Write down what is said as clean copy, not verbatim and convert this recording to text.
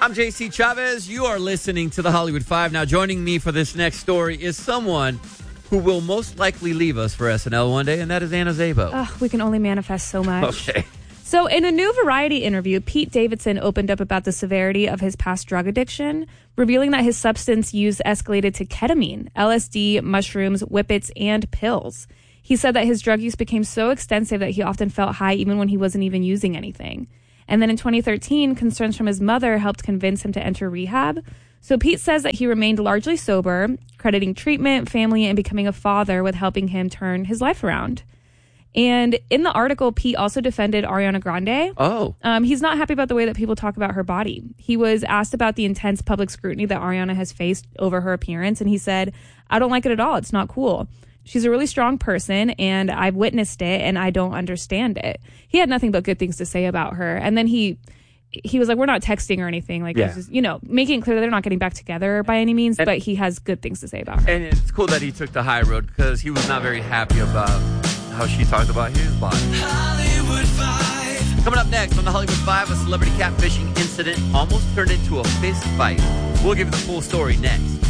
I'm JC Chavez. You are listening to the Hollywood Five. Now, joining me for this next story is someone who will most likely leave us for SNL one day, and that is Anna Szabo. We can only manifest so much. Okay. So in a new Variety interview, Pete Davidson opened up about the severity of his past drug addiction, revealing that his substance use escalated to ketamine, LSD, mushrooms, whippets, and pills. He said that his drug use became so extensive that he often felt high even when he wasn't even using anything. And then in 2013, concerns from his mother helped convince him to enter rehab. So Pete says that he remained largely sober, crediting treatment, family, and becoming a father with helping him turn his life around. And in the article, Pete also defended Ariana Grande. He's not happy about the way that people talk about her body. He was asked about the intense public scrutiny that Ariana has faced over her appearance, and he said, "I don't like it at all. It's not cool. She's a really strong person, and I've witnessed it, and I don't understand it." He had nothing but good things to say about her. And then he was like, we're not texting or anything. Like, he's just, making it clear that they're not getting back together by any means, but he has good things to say about her. And it's cool that he took the high road because he was not very happy about how she talked about his body. Hollywood Five. Coming up next on the Hollywood Five, a celebrity catfishing incident almost turned into a fist fight. We'll give you the full story next.